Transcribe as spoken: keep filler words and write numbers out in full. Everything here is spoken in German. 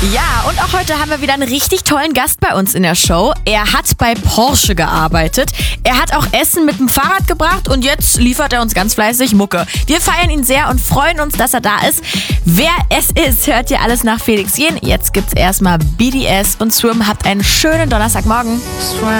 Ja, und auch heute haben wir wieder einen richtig tollen Gast bei uns in der Show. Er hat bei Porsche gearbeitet. Er hat auch Essen mit dem Fahrrad gebracht und jetzt liefert er uns ganz fleißig Mucke. Wir feiern ihn sehr und freuen uns, dass er da ist. Wer es ist, hört ihr alles nach Felix Jähn. Jetzt gibt's erstmal B D S und Swim. Habt einen schönen Donnerstagmorgen.